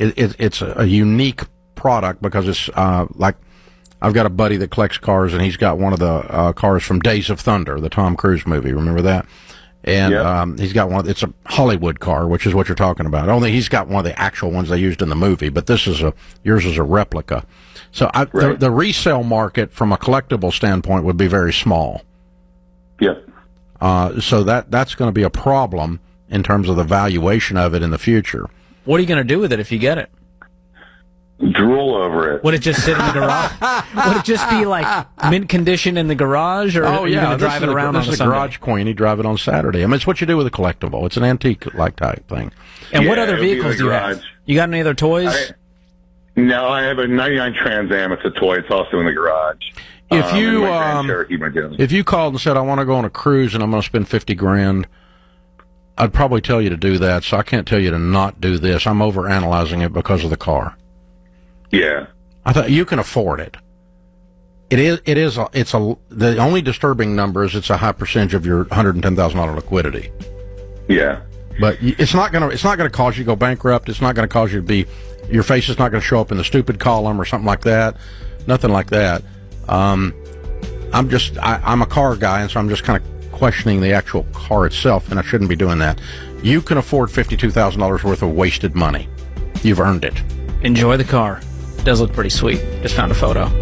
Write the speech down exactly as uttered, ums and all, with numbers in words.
it, it, it's a, a unique product because it's uh, like I've got a buddy that collects cars, and he's got one of the uh, cars from Days of Thunder, the Tom Cruise movie. Remember that? And yep. um, he's got one. It's a Hollywood car, which is what you're talking about. Only he's got one of the actual ones they used in the movie, but this is a yours is a replica. So I, right. the, the resale market from a collectible standpoint would be very small. Yep. Uh, so that that's going to be a problem in terms of the valuation of it in the future. What are you going to do with it if you get it? Drool over it. Would it just sit in the garage? Would it just be like mint condition in the garage, or oh, are you yeah, going to drive it a, around this on a is a Sunday? garage queen. You drive it on Saturday. I mean, it's what you do with a collectible. It's an antique-like type thing. And yeah, what other vehicles do you garage. have? You got any other toys? I, no, I have a ninety-nine Trans Am. It's a toy. It's also in the garage. If um, you my Grand um, Cherokee, my if you called and said, I want to go on a cruise and I'm going to spend fifty grand, I'd probably tell you to do that. So I can't tell you to not do this. I'm overanalyzing it because of the car. Yeah. I thought you can afford it. It is. It is. A, it's a. The only disturbing number is it's a high percentage of your one hundred ten thousand dollar liquidity. Yeah. But it's not gonna. It's not gonna cause you to go bankrupt. It's not gonna cause you to be. Your face is not gonna show up in the stupid column or something like that. Nothing like that. Um, I'm just. I, I'm a car guy, and so I'm just kind of questioning the actual car itself, and I shouldn't be doing that. You can afford fifty-two thousand dollars worth of wasted money. You've earned it. Enjoy the car. It does look pretty sweet. Just found a photo.